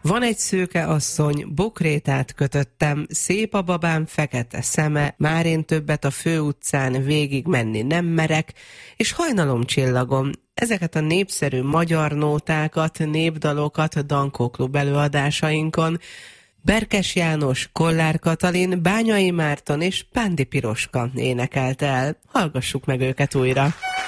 Van egy szőke asszony, bokrétát kötöttem, szép a babám fekete szeme, már én többet a főutcán végig menni nem merek, és hajnalom csillagom. Ezeket a népszerű magyar nótákat, népdalokat Dankó Klub előadásainkon Berkes János, Kollár Katalin, Bányai Márton és Pándi Piroska énekelte el. Hallgassuk meg őket újra.